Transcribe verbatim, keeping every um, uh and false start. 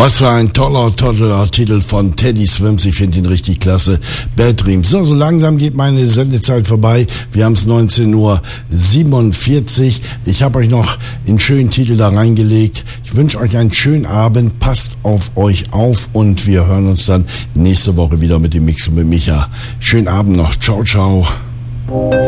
Was für ein toller, toller Titel von Teddy Swims. Ich finde ihn richtig klasse. Bad Dreams. So, so langsam geht meine Sendezeit vorbei. Wir haben es neunzehn Uhr siebenundvierzig. Ich habe euch noch einen schönen Titel da reingelegt. Ich wünsche euch einen schönen Abend. Passt auf euch auf und wir hören uns dann nächste Woche wieder mit dem Mix und mit Micha. Schönen Abend noch. Ciao, ciao.